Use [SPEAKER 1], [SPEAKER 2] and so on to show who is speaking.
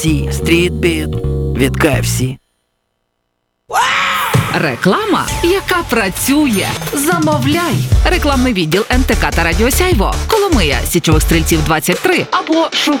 [SPEAKER 1] Стрітбіт від KFC.
[SPEAKER 2] Реклама, яка працює. Замовляй. Рекламний відділ НТК та Радіо Сяйво. Коломия, Січових Стрільців 23. Або шукай